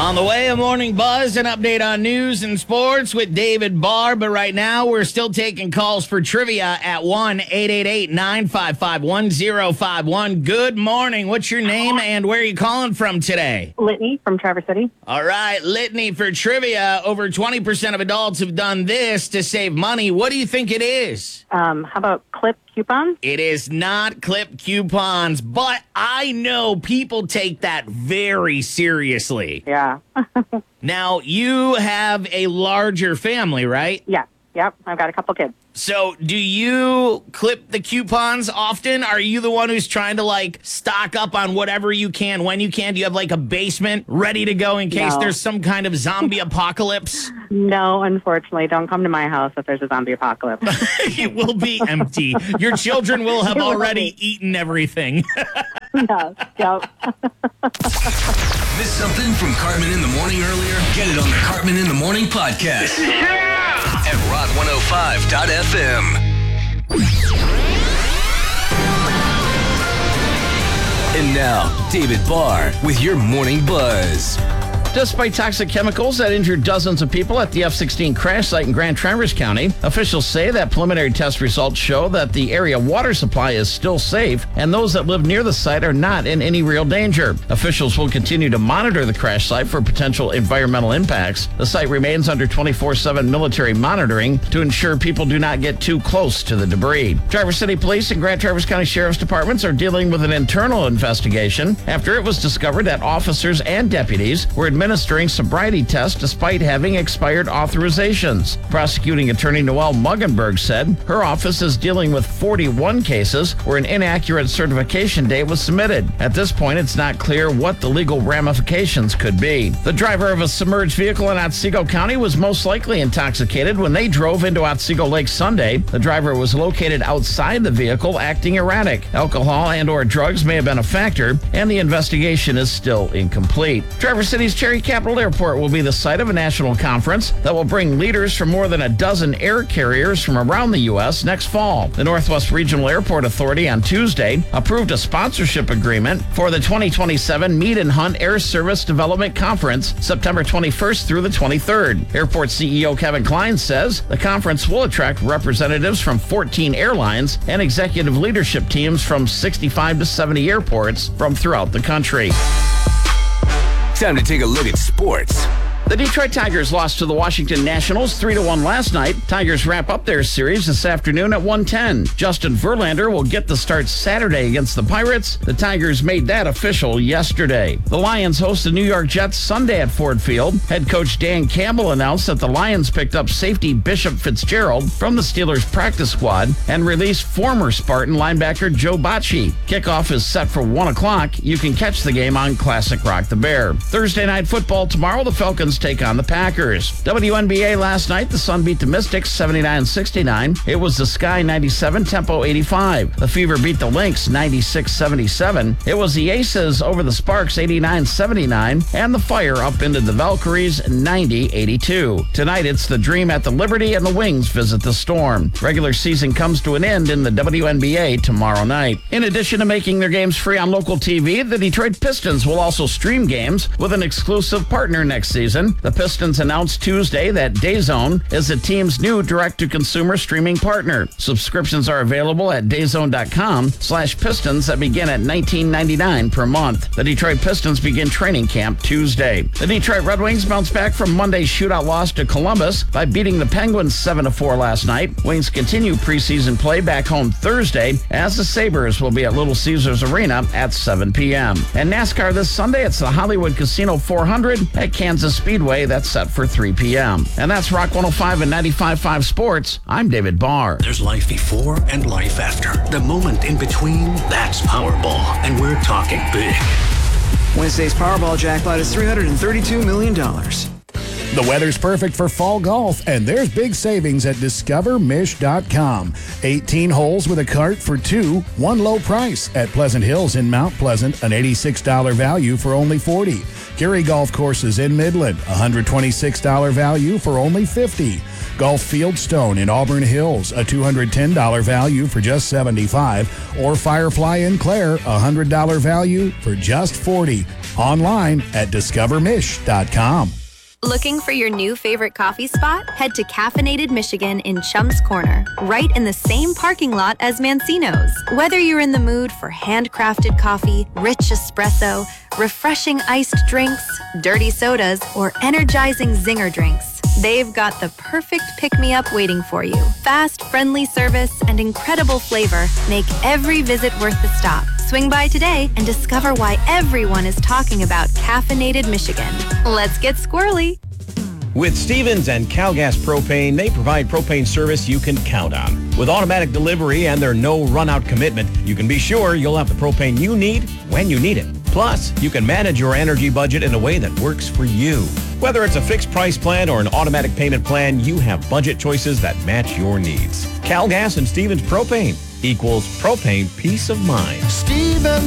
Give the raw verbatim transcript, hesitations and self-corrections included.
On the way, a morning buzz, an update on news and sports with David Barr. But right now, we're still taking calls for trivia at one eight eight eight, nine five five, one zero five one. Good morning. What's your name and where are you calling from today? Litany from Traverse City. All right, Litany for trivia. Over twenty percent of adults have done this to save money. What do you think it is? Um, how about Clip coupons? It is not Clip coupons, but I know people take that very seriously. Yeah. Now, you have a larger family, right? Yeah. Yep. I've got a couple kids. So do you clip the coupons often? Are you the one who's trying to, like, stock up on whatever you can when you can? Do you have, like, a basement ready to go in case No. there's some kind of zombie apocalypse? No, unfortunately. Don't come to my house if there's a zombie apocalypse. It will be empty. Your children will have It will already be. eaten everything. No. Yep. Miss something from Cartman in the Morning earlier? Get it on the Cartman in the Morning podcast. Yeah! At rock one oh five dot f m. And now, David Barr with your Morning Buzz. Despite toxic chemicals that injured dozens of people at the F sixteen crash site in Grand Traverse County, officials say that preliminary test results show that the area water supply is still safe and those that live near the site are not in any real danger. Officials will continue to monitor the crash site for potential environmental impacts. The site remains under twenty-four seven military monitoring to ensure people do not get too close to the debris. Traverse City Police and Grand Traverse County Sheriff's Departments are dealing with an internal investigation after it was discovered that officers and deputies were administering sobriety tests despite having expired authorizations. Prosecuting attorney Noelle Muggenberg said her office is dealing with forty-one cases where an inaccurate certification date was submitted. At this point, it's not clear what the legal ramifications could be. The driver of a submerged vehicle in Otsego County was most likely intoxicated when they drove into Otsego Lake Sunday. The driver was located outside the vehicle acting erratic. Alcohol and or drugs may have been a factor, and the investigation is still incomplete. Traverse City's Cherry Capital Airport will be the site of a national conference that will bring leaders from more than a dozen air carriers from around the U S next fall. The Northwest Regional Airport Authority on Tuesday approved a sponsorship agreement for the twenty twenty-seven Mead and Hunt Air Service Development Conference, September twenty-first through the twenty-third. Airport C E O Kevin Klein says the conference will attract representatives from fourteen airlines and executive leadership teams from sixty-five to seventy airports from throughout the country. Time to take a look at sports. The Detroit Tigers lost to the Washington Nationals three to one last night. Tigers wrap up their series this afternoon at one ten. Justin Verlander will get the start Saturday against the Pirates. The Tigers made that official yesterday. The Lions host the New York Jets Sunday at Ford Field. Head coach Dan Campbell announced that the Lions picked up safety Bishop Fitzgerald from the Steelers practice squad and released former Spartan linebacker Joe Bocci. Kickoff is set for one o'clock. You can catch the game on Classic Rock the Bear. Thursday night football tomorrow, the Falcons take on the Packers. W N B A last night, the Sun beat the Mystics seventy-nine sixty-nine. It was the Sky ninety-seven, Tempo eighty-five. The Fever beat the Lynx ninety-six seventy-seven. It was the Aces over the Sparks eighty-nine seventy-nine. And the Fire up into the Valkyries ninety eighty-two. Tonight, it's the Dream at the Liberty and the Wings visit the Storm. Regular season comes to an end in the W N B A tomorrow night. In addition to making their games free on local T V, the Detroit Pistons will also stream games with an exclusive partner next season. The Pistons announced Tuesday that DAZN is the team's new direct-to-consumer streaming partner. Subscriptions are available at dazn.com slash Pistons that begin at nineteen ninety-nine per month. The Detroit Pistons begin training camp Tuesday. The Detroit Red Wings bounce back from Monday's shootout loss to Columbus by beating the Penguins seven to four last night. Wings continue preseason play back home Thursday as the Sabres will be at Little Caesars Arena at seven p.m. And NASCAR this Sunday, it's the Hollywood Casino four hundred at Kansas Speedway. That's set for three p.m. And that's Rock one oh five and ninety-five point five Sports. I'm David Barr. There's life before and life after. The moment in between, that's Powerball. And we're talking big. Wednesday's Powerball jackpot is three hundred thirty-two million dollars. The weather's perfect for fall golf, and there's big savings at discover mish dot com. eighteen holes with a cart for two, one low price at Pleasant Hills in Mount Pleasant, an eighty-six dollars value for only forty dollars. Gary Golf Courses in Midland, one hundred twenty-six dollars value for only fifty dollars. Gulf Fieldstone in Auburn Hills, a two hundred ten dollars value for just seventy-five dollars, or Firefly in Clare, a one hundred dollars value for just forty dollars. Online at discover mish dot com. Looking for your new favorite coffee spot? Head to Caffeinated Michigan in Chumps Corner, right in the same parking lot as Mancino's. Whether you're in the mood for handcrafted coffee, rich espresso, refreshing iced drinks, dirty sodas, or energizing zinger drinks, they've got the perfect pick-me-up waiting for you. Fast, friendly service and incredible flavor make every visit worth the stop. Swing by today and discover why everyone is talking about Caffeinated Michigan. Let's get squirrely. With Stevens and CalGas Propane, they provide propane service you can count on. With automatic delivery and their no run-out commitment, you can be sure you'll have the propane you need when you need it. Plus, you can manage your energy budget in a way that works for you. Whether it's a fixed price plan or an automatic payment plan, you have budget choices that match your needs. CalGas and Stevens Propane equals propane peace of mind. Stevens